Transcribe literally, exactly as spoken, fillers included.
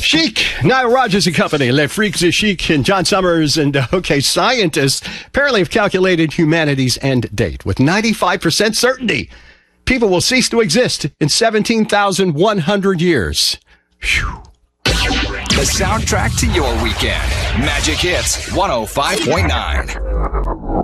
Chic, Nile Rodgers and Company, Les Freaks de Chic, and John Summers, and uh, okay, scientists apparently have calculated humanity's end date with ninety-five percent certainty. People will cease to exist in seventeen thousand one hundred years. Whew. The soundtrack to your weekend. Magic Hits one oh five point nine.